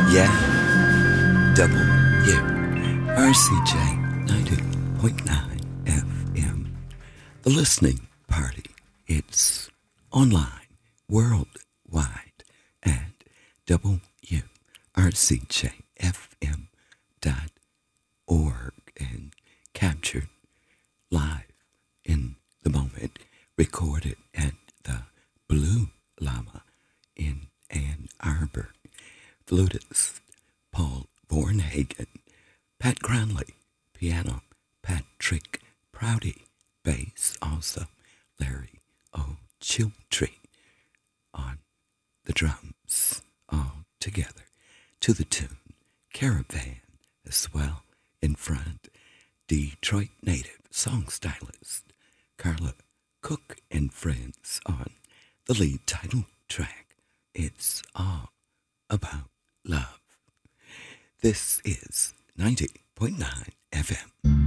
Yeah, double U. RCJ 90.9 FM. The listening party. It's online, worldwide at WRCJFM.org and captured live in the moment, recorded at the Blue Llama in Ann Arbor. Flutist Paul Bornhagen, Pat Cranley, piano, Patrick Prouty, bass, also Larry O'Chiltree on the drums, all together to the tune Caravan as well in front. Detroit native song stylist Carla Cook and Friends on the lead title track. It's all about love. This is 90.9 FM.